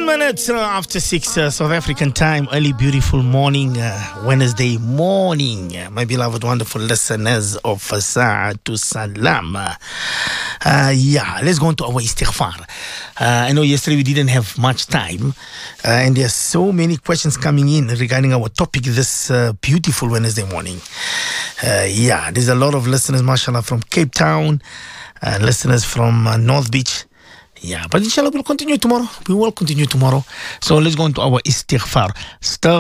minutes after 6 South African time, early beautiful morning, Wednesday morning, my beloved wonderful listeners of Sa'atu Salam. Let's go on to our istighfar. I know yesterday we didn't have much time, and there's so many questions coming in regarding our topic this beautiful Wednesday morning. There's a lot of listeners, mashallah, from Cape Town, listeners from North Beach. But inshallah we'll continue tomorrow. We will continue tomorrow. So let's go into our istighfar.